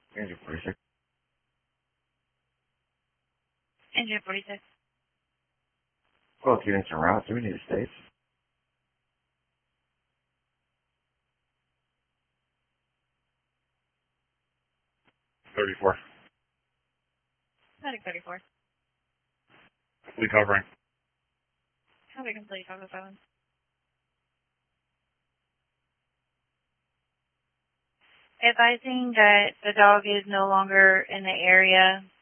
Engine 46. Engine 46. Well, units en route. Do we need a state? Static 34. Complete covering. Copy complete, Fogo 7. Advising that the dog is no longer in the area.